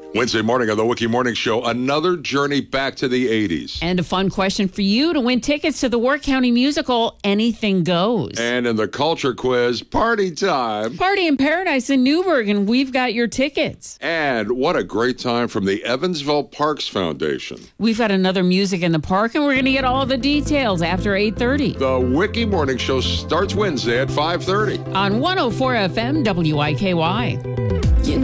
Wednesday morning on the Wiki Morning Show, another journey back to the 80s. And a fun question for you to win tickets to the Warwick County musical, Anything Goes. And in the culture quiz, party time. Party in Paradise in Newburgh, and we've got your tickets. And what a great time from the Evansville Parks Foundation. We've got another Music in the Park, and we're going to get all the details after 8:30. The Wiki Morning Show starts Wednesday at 5:30. On 104 FM WIKY.